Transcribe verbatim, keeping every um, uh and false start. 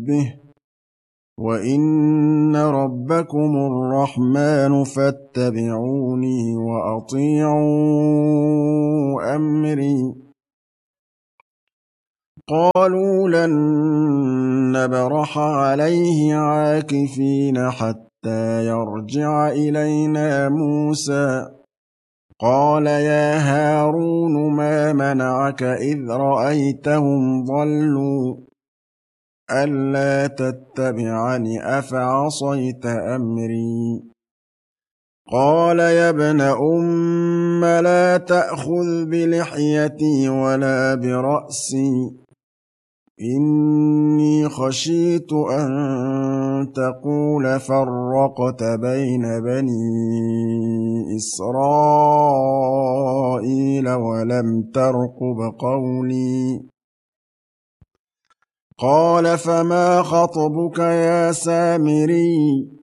به وإن ربكم الرحمن فاتبعوني وأطيعوا أمري قالوا لن نبرح عليه عاكفين حتى يرجع إلينا موسى قال يا هارون ما منعك إذ رأيتهم ضلوا ألا تتبعني أفعصيت أمري قال يا ابن أم لا تأخذ بلحيتي ولا برأسي إني خشيت أن تقول فرقت بين بني إسرائيل ولم ترقب قولي قال فما خطبك يا سامري